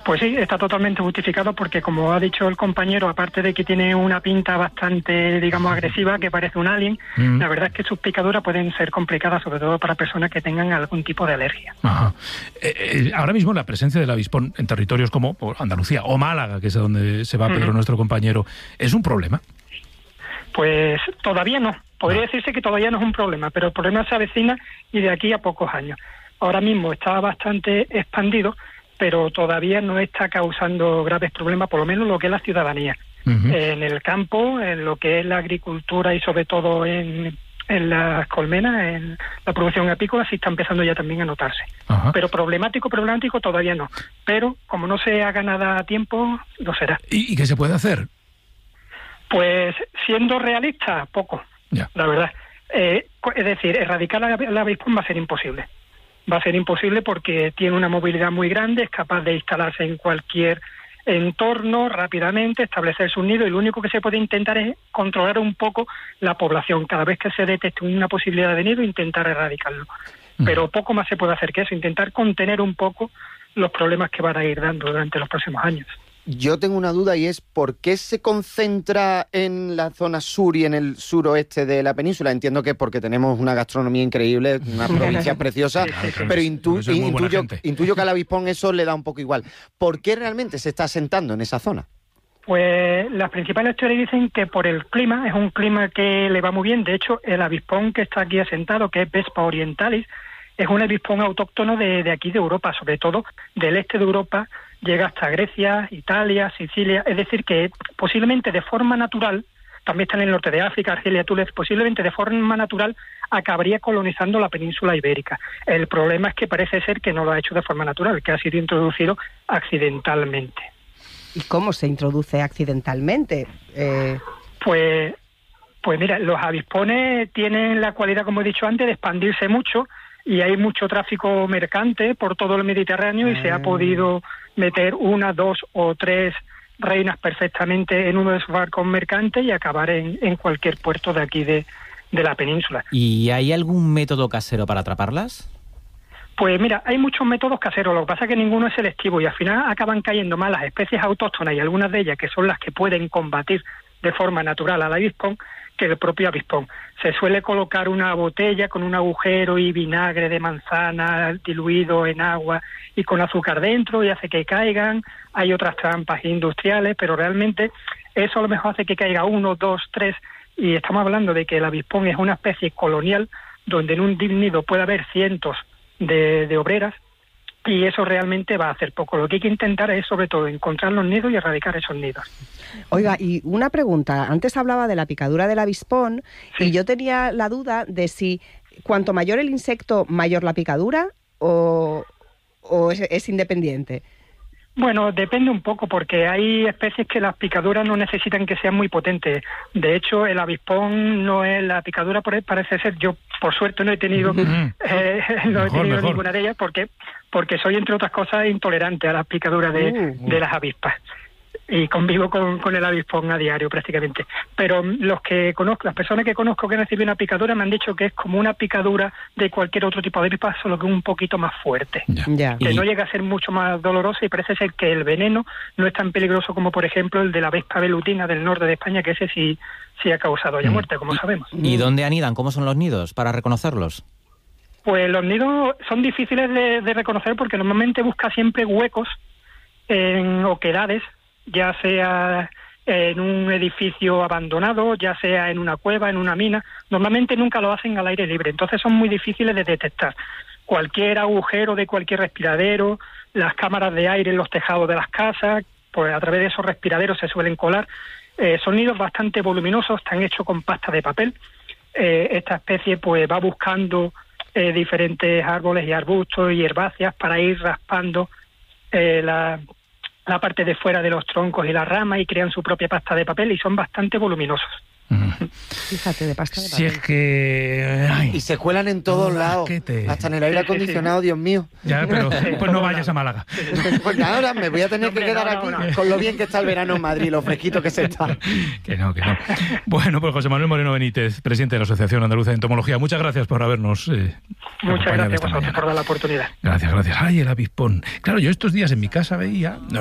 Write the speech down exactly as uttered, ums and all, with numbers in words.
Pues sí, está totalmente justificado porque, como ha dicho el compañero, aparte de que tiene una pinta bastante, digamos, agresiva, que parece un alien, mm. la verdad es que sus picaduras pueden ser complicadas, sobre todo para personas que tengan algún tipo de alergia. Ajá. Eh, eh, ahora mismo la presencia del avispón en territorios como Andalucía o Málaga, que es a donde se va Pedro, mm. nuestro compañero, ¿es un problema? Pues todavía no. Podría no. decirse que todavía no es un problema, pero el problema se avecina y de aquí a pocos años. Ahora mismo está bastante expandido, pero todavía no está causando graves problemas, por lo menos lo que es la ciudadanía. Uh-huh. En el campo, en lo que es la agricultura y sobre todo en, en las colmenas, en la producción apícola, sí está empezando ya también a notarse. Uh-huh. Pero problemático, problemático todavía no. Pero como no se haga nada a tiempo, lo será. ¿Y, y qué se puede hacer? Pues siendo realista, poco, yeah. la verdad. Eh, es decir, erradicar el avispón va a ser imposible. Va a ser imposible porque tiene una movilidad muy grande, es capaz de instalarse en cualquier entorno rápidamente, establecer su nido, y lo único que se puede intentar es controlar un poco la población. Cada vez que se detecte una posibilidad de nido, intentar erradicarlo. Mm. Pero poco más se puede hacer que eso, intentar contener un poco los problemas que van a ir dando durante los próximos años. Yo tengo una duda y es ¿por qué se concentra en la zona sur y en el suroeste de la península? Entiendo que porque tenemos una gastronomía increíble, una provincia preciosa, pero intu- intuyo, intuyo que al avispón eso le da un poco igual. ¿Por qué realmente se está asentando en esa zona? Pues las principales teorías dicen que por el clima, es un clima que le va muy bien. De hecho, el avispón que está aquí asentado, que es Vespa orientalis, es un avispón autóctono de, de aquí de Europa, sobre todo del este de Europa. Llega hasta Grecia, Italia, Sicilia, es decir que posiblemente de forma natural, también está en el norte de África, Argelia, Túnez, posiblemente de forma natural acabaría colonizando la península ibérica. El problema es que parece ser que no lo ha hecho de forma natural, que ha sido introducido accidentalmente. ¿Y cómo se introduce accidentalmente? Eh... Pues, pues mira, los avispones tienen la cualidad, como he dicho antes, de expandirse mucho, y hay mucho tráfico mercante por todo el Mediterráneo y mm. se ha podido meter una, dos o tres reinas perfectamente en uno de esos barcos mercantes y acabar en, en cualquier puerto de aquí de, de la península. ¿Y hay algún método casero para atraparlas? Pues mira, hay muchos métodos caseros, lo que pasa es que ninguno es selectivo y al final acaban cayendo más las especies autóctonas y algunas de ellas que son las que pueden combatir de forma natural al avispón que el propio avispón. Se suele colocar una botella con un agujero y vinagre de manzana diluido en agua y con azúcar dentro y hace que caigan. Hay otras trampas industriales, pero realmente eso a lo mejor hace que caiga uno, dos, tres, y estamos hablando de que el avispón es una especie colonial donde en un nido puede haber cientos de, de obreras, y eso realmente va a hacer poco. Lo que hay que intentar es, sobre todo, encontrar los nidos y erradicar esos nidos. Oiga, y una pregunta. Antes hablaba de la picadura del avispón, sí. y yo tenía la duda de si cuanto mayor el insecto, mayor la picadura, o, o es, es independiente. Bueno, depende un poco, porque hay especies que las picaduras no necesitan que sean muy potentes. De hecho, el avispón no es la picadura, parece ser, yo por suerte no he tenido, eh, no mejor, he tenido mejor. ninguna de ellas, porque porque soy, entre otras cosas, intolerante a las picaduras de, uh, uh. de las avispas. Y convivo con, con el avispón a diario prácticamente. Pero los que conozco, las personas que conozco que han recibido una picadura me han dicho que es como una picadura de cualquier otro tipo de avispa, solo que un poquito más fuerte. Ya. Ya. Que y... no llega a ser mucho más dolorosa, y parece ser que el veneno no es tan peligroso como, por ejemplo, el de la Vespa velutina del norte de España, que ese sí, sí ha causado ya muerte, como sabemos. ¿Y dónde anidan? ¿Cómo son los nidos para reconocerlos? Pues los nidos son difíciles de, de reconocer porque normalmente busca siempre huecos en oquedades, ya sea en un edificio abandonado, ya sea en una cueva, en una mina. Normalmente nunca lo hacen al aire libre, entonces son muy difíciles de detectar. Cualquier agujero de cualquier respiradero, las cámaras de aire en los tejados de las casas, pues a través de esos respiraderos se suelen colar. Eh, son nidos bastante voluminosos, están hechos con pasta de papel. Eh, esta especie pues va buscando eh, diferentes árboles y arbustos y herbáceas para ir raspando eh, la... la parte de fuera de los troncos y las ramas y crean su propia pasta de papel y son bastante voluminosos. Fíjate, de pasta de Si es que... Ay, y se cuelan en todos lados, te... hasta en el aire acondicionado, Dios mío. Ya, pero pues no vayas a Málaga. Pues ahora me voy a tener Hombre, que quedar no, aquí no, no. con lo bien que está el verano en Madrid, lo fresquito que se está. Que no, que no. Bueno, pues José Manuel Moreno Benítez, presidente de la Asociación Andaluza de Entomología, muchas gracias por habernos eh, Muchas acompañado gracias a esta vosotros mañana. por dar la oportunidad. Gracias, gracias. Ay, el avispón. Claro, yo estos días en mi casa veía...